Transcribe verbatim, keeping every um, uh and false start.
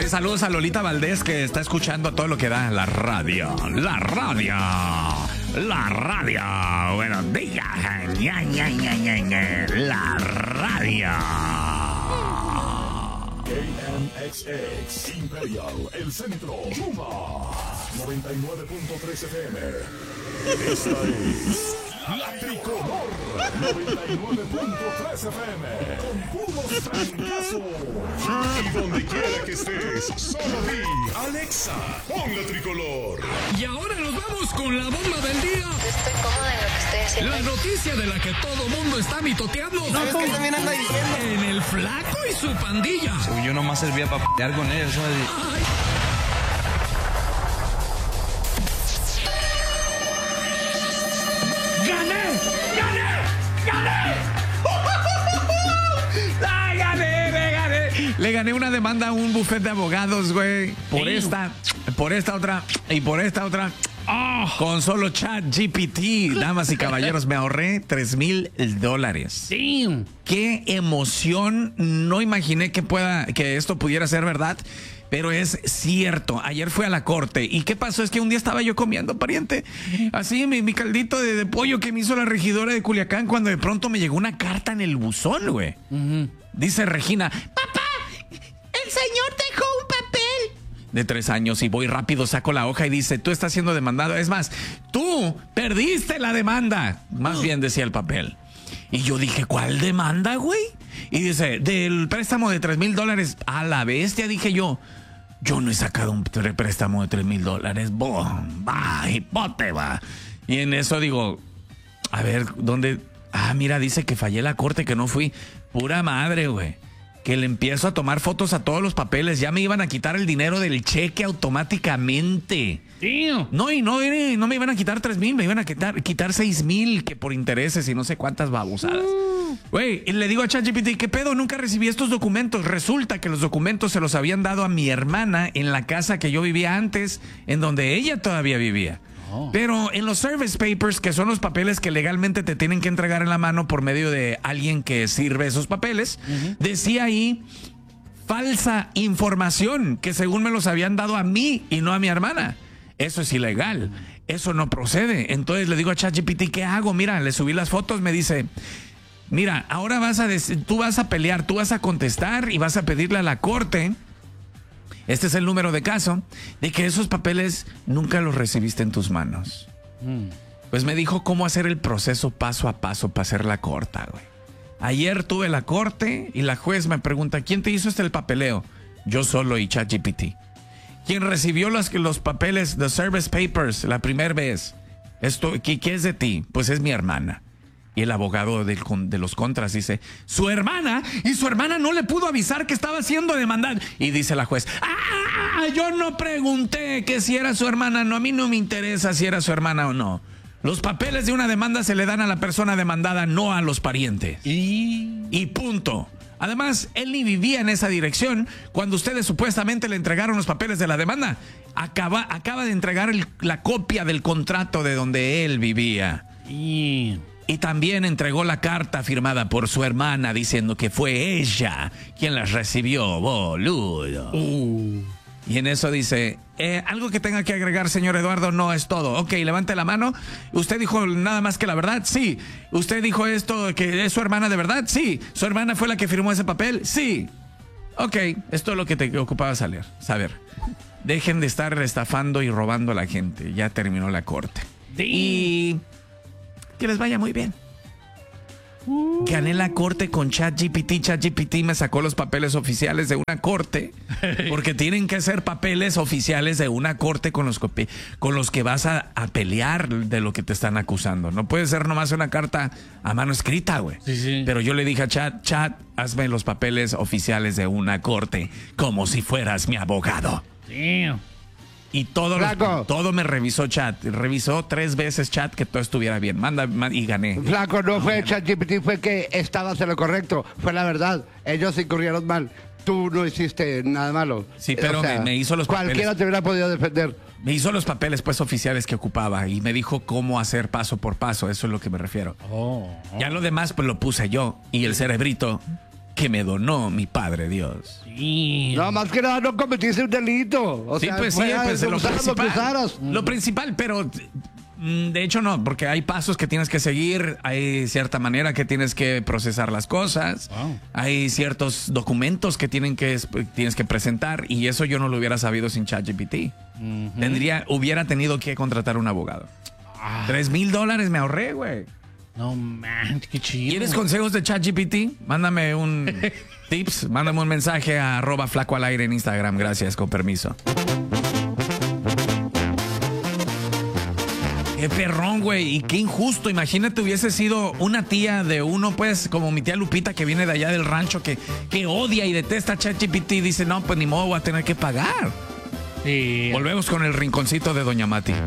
Oye, saludos a Lolita Valdés, que está escuchando todo lo que da la radio. La radio. La radio. Buenos días. Ña, Ña, Ña, Ña, Ña. La radio. K M X X Imperial, el centro, Yuma, noventa y nueve punto tres F M. Esta es La Tricolor, noventa y nueve punto tres F M, con puros trancazos. Y donde quiera que estés, solo di, Alexa, pon La Tricolor. Y ahora nos vamos con la bomba del día. Estoy cómoda en lo que estoy haciendo. La noticia de la que todo mundo está mitoteando. ¿Sabes qué también anda diciendo? En el flaco y su pandilla. Yo nomás servía para pelear con él. ¿Sabes? Ay. ¡Gané! ¡Gané! ¡Gané! ¡Ay, gané! ¡Le gané! Le gané una demanda a un bufete de abogados, güey. Por esta, por esta otra y por esta otra. Oh, con solo ChatGPT, damas y caballeros, me ahorré tres mil dólares. Damn. Qué emoción. No imaginé que pueda, que esto pudiera ser verdad, pero es cierto. Ayer fui a la corte y qué pasó es que un día estaba yo comiendo, pariente, así mi, mi caldito de, de pollo que me hizo la regidora de Culiacán, cuando de pronto me llegó una carta en el buzón, güey. Uh-huh. Dice Regina: papá, el señor dejó un papel de tres años, y voy rápido, saco la hoja y dice: tú estás siendo demandado. Es más, tú perdiste la demanda. Más bien decía el papel. Y yo dije: ¿cuál demanda, güey? Y dice: del préstamo de tres mil dólares. A la bestia, dije yo. Yo no he sacado un préstamo de tres mil dólares. Va, hipote, va. Y en eso digo: a ver, ¿dónde? Ah, mira, dice que fallé la corte, que no fui. Pura madre, güey. Que le empiezo a tomar fotos a todos los papeles. Ya me iban a quitar el dinero del cheque automáticamente. Tío. No, y no, no me iban a quitar tres mil, me iban a quitar, quitar seis mil, que por intereses y no sé cuántas babosadas. Güey, y le digo a ChatGPT: ¿qué pedo? Nunca recibí estos documentos. Resulta que los documentos se los habían dado a mi hermana en la casa que yo vivía antes, en donde ella todavía vivía. Oh. Pero en los service papers, que son los papeles que legalmente te tienen que entregar en la mano por medio de alguien que sirve esos papeles, uh-huh, decía ahí falsa información, que según me los habían dado a mí y no a mi hermana. Eso es ilegal, eso no procede. Entonces le digo a ChatGPT: ¿qué hago? Mira, le subí las fotos, me dice: mira, ahora vas a decir, tú vas a pelear, tú vas a contestar y vas a pedirle a la corte, este es el número de caso, de que esos papeles nunca los recibiste en tus manos. Mm. Pues me dijo cómo hacer el proceso paso a paso para hacer la corta, güey. Ayer tuve la corte y la juez me pregunta: ¿quién te hizo este el papeleo? Yo solo y ChatGPT. ¿Quién recibió los, los papeles, the service papers, la primera vez? Esto, ¿qué, ¿Qué es de ti? Pues es mi hermana. Y el abogado de, de los contras dice: su hermana, y su hermana no le pudo avisar que estaba siendo demandada. Y dice la juez: ah, yo no pregunté que si era su hermana. No, a mí no me interesa si era su hermana o no. Los papeles de una demanda se le dan a la persona demandada, no a los parientes. Y, y punto. Además, él ni vivía en esa dirección cuando ustedes supuestamente le entregaron los papeles de la demanda. Acaba, acaba de entregar el, la copia del contrato de donde él vivía. Y... Y también entregó la carta firmada por su hermana diciendo que fue ella quien las recibió, boludo. Uh. Y en eso dice: eh, ¿algo que tenga que agregar, señor Eduardo? No, es todo. Ok, levante la mano. ¿Usted dijo nada más que la verdad? Sí. ¿Usted dijo esto, que es su hermana de verdad? Sí. ¿Su hermana fue la que firmó ese papel? Sí. Ok, esto es lo que te ocupaba saber. saber. Dejen de estar estafando y robando a la gente. Ya terminó la corte. Y... que les vaya muy bien. Uh. Gané la corte con ChatGPT. ChatGPT me sacó los papeles oficiales de una corte, porque tienen que ser papeles oficiales de una corte con los, con los que vas a, a pelear de lo que te están acusando. No puede ser nomás una carta a mano escrita, güey. Sí, sí. Pero yo le dije a Chat: Chat, hazme los papeles oficiales de una corte, como si fueras mi abogado. Damn. Y todo, los, todo me revisó Chat. Revisó tres veces Chat que todo estuviera bien. Manda, manda y gané. Flaco, no fue ChatGPT, fue que estabas en lo correcto. Fue la verdad. Ellos incurrieron mal. Tú no hiciste nada malo. Sí, pero o sea, me, me hizo los papeles. Cualquiera te hubiera podido defender. Me hizo los papeles pues oficiales que ocupaba y me dijo cómo hacer paso por paso. Eso es lo que me refiero. Oh, oh. Ya lo demás pues lo puse yo y el cerebrito que me donó mi Padre Dios. Sí. No, más que nada no cometiste un delito. O Sí, sea, pues sí, fuera pues de lo usaras lo que principal. usaras. Lo principal, pero mm, de hecho no, porque hay pasos que tienes que seguir, hay cierta manera que tienes que procesar las cosas, Wow. hay ciertos documentos que tienen que tienes que presentar y eso yo no lo hubiera sabido sin ChatGPT. Tendría, hubiera tenido que contratar un abogado. Ah. Tres mil dólares me ahorré, güey. No, man, qué chido. ¿Quieres consejos de ChatGPT? Mándame un tips, mándame un mensaje a arroba flaco al aire en Instagram. Gracias, con permiso. Qué perrón, güey, y qué injusto. Imagínate hubiese sido una tía de uno, pues, como mi tía Lupita, que viene de allá del rancho, que, que odia y detesta a ChatGPT y dice, no, pues ni modo, voy a tener que pagar. Sí. Volvemos con el rinconcito de Doña Mati.